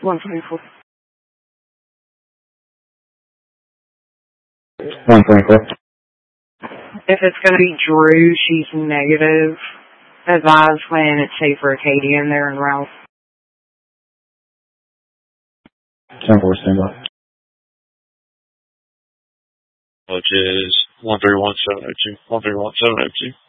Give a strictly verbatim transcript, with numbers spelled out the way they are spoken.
one twenty-four. one twenty-four. If it's going to be Drew, she's negative. Advise when it's safe for Acadian there in Ralph. ten four, stand by. Which is one three one seven oh two. one three one seven oh two.